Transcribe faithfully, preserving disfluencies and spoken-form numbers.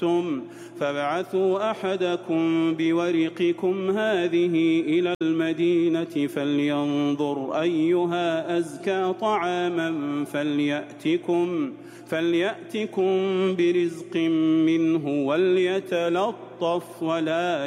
خفتم فابعثوا أحدكم بورقكم هذه إلى المدينة فلينظر أيها أزكى طعاما فليأتكم, فليأتكم برزق منه وليتلطف ولا